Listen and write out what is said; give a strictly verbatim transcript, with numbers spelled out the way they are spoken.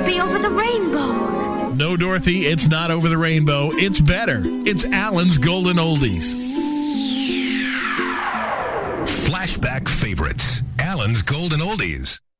must be Over the Rainbow. No, Dorothy, it's not Over the Rainbow. It's better. It's Alan's Golden Oldies. Flashback favorites. Alan's Golden Oldies.